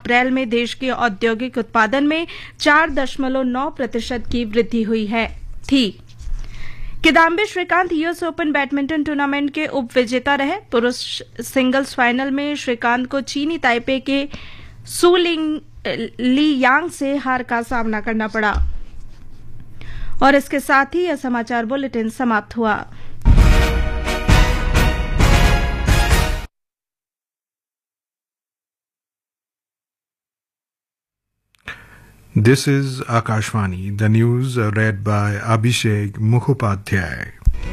अप्रैल में देश के औद्योगिक उत्पादन में 4.9% की वृद्धि हुई थी। Kidambi Shrikant US open badminton tournament के उप विजेता रहे। पुरुष सिंगल्स फाइनल में श्रीकांत को चीनी ताइपे के सू ली यांग से हार का सामना करना पड़ा। और इसके साथ ही यह समाचार बुलेटिन समाप्त हुआ। This is Akashvani, the news read by Abhishek Mukhopadhyay.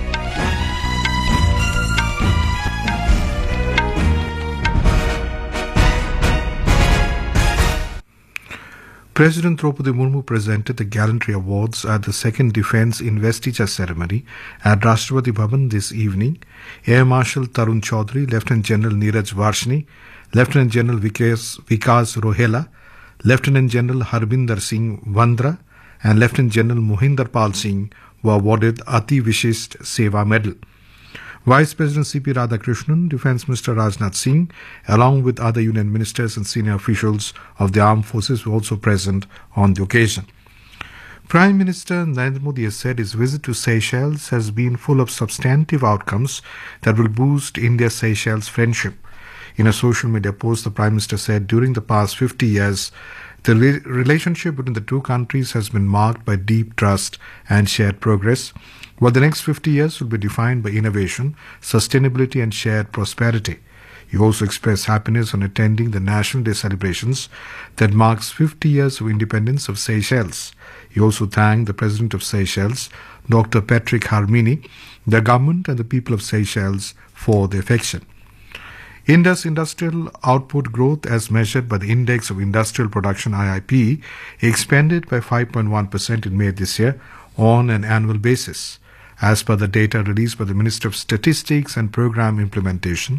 President Draupadi Murmu presented the Gallantry Awards at the second Defence Investiture ceremony at Rashtrapati Bhavan this evening. Air Marshal Tarun Chaudhary, Lieutenant General Neeraj Varshni, Lieutenant General Vikas Rohela, Lieutenant General Harbinder Singh Vandra and Lieutenant General Mohinder Pal Singh were awarded Ati Vishisht Seva Medal. Vice President C.P. Radhakrishnan, Defence Minister Rajnath Singh, along with other Union Ministers and senior officials of the armed forces were also present on the occasion. Prime Minister Narendra Modi has said his visit to Seychelles has been full of substantive outcomes that will boost India-Seychelles friendship. In a social media post, the Prime Minister said during the past 50 years, the relationship between the two countries has been marked by deep trust and shared progress, while the next 50 years will be defined by innovation, sustainability and shared prosperity. He also expressed happiness on attending the National Day celebrations that marks 50 years of independence of Seychelles. He also thanked the President of Seychelles, Dr. Patrick Harmini, the government and the people of Seychelles for their affection. India's industrial output growth as measured by the Index of Industrial Production IIP expanded by 5.1% in May this year on an annual basis. As per the data released by the Ministry of Statistics and Program Implementation,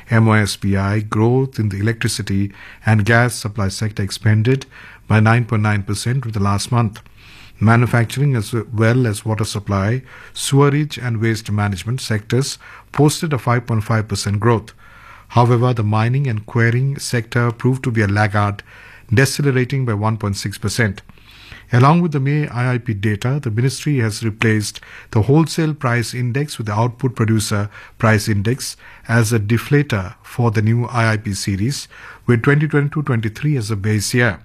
MOSPI, growth in the electricity and gas supply sector expanded by 9.9% with the last month. Manufacturing as well as water supply, sewerage and waste management sectors posted a 5.5% growth. However, the mining and quarrying sector proved to be a laggard, decelerating by 1.6%. Along with the May IIP data, the ministry has replaced the wholesale price index with the output producer price index as a deflator for the new IIP series, with 2022-23 as a base year.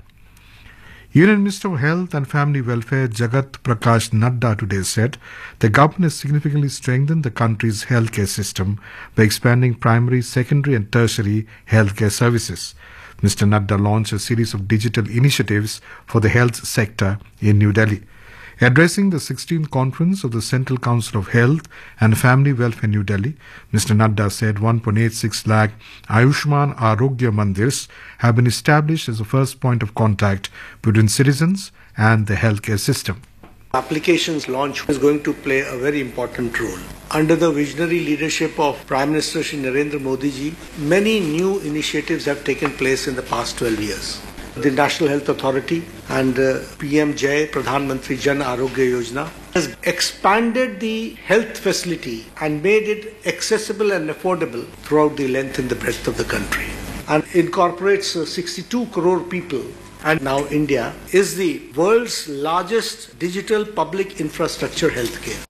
Union Minister of Health and Family Welfare Jagat Prakash Nadda today said the government has significantly strengthened the country's healthcare system by expanding primary, secondary and tertiary healthcare services. Mr. Nadda launched a series of digital initiatives for the health sector in New Delhi. Addressing the 16th conference of the Central Council of Health and Family Welfare New Delhi, Mr. Nadda said 1.86 lakh Ayushman Arogya Mandirs have been established as the first point of contact between citizens and the healthcare system. Applications launch is going to play a very important role. Under the visionary leadership of Prime Minister Shri Narendra Modi ji, many new initiatives have taken place in the past 12 years. The National Health Authority and PM Jai Pradhan Mantri Jan Arogya Yojana has expanded the health facility and made it accessible and affordable throughout the length and the breadth of the country, and incorporates 62 crore people. And now India is the world's largest digital public infrastructure healthcare.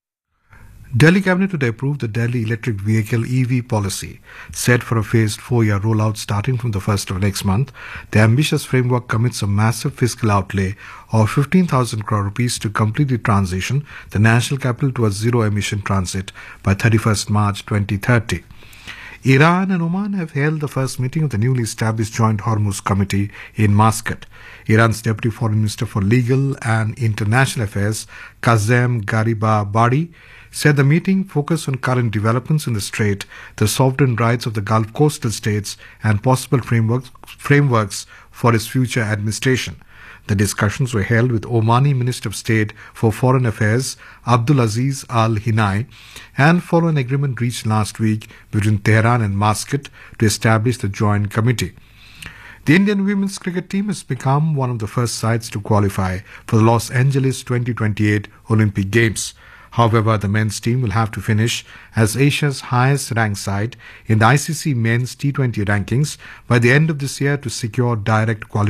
Delhi Cabinet today approved the Delhi Electric Vehicle EV policy, set for a phased 4-year rollout starting from the 1st of next month. The ambitious framework commits a massive fiscal outlay of 15,000 crore rupees to completely transition the national capital towards zero-emission transit by 31st March 2030. Iran and Oman have held the first meeting of the newly established Joint Hormuz Committee in Muscat. Iran's Deputy Foreign Minister for Legal and International Affairs, Kazem Garibabadi, said the meeting focused on current developments in the Strait, the sovereign rights of the Gulf coastal states, and possible frameworks for its future administration. The discussions were held with Omani Minister of State for Foreign Affairs Abdul Aziz Al Hinai and follow an agreement reached last week between Tehran and Muscat to establish the joint committee. The Indian women's cricket team has become one of the first sides to qualify for the Los Angeles 2028 Olympic Games. However, the men's team will have to finish as Asia's highest ranked side in the ICC men's T20 rankings by the end of this year to secure direct qualification.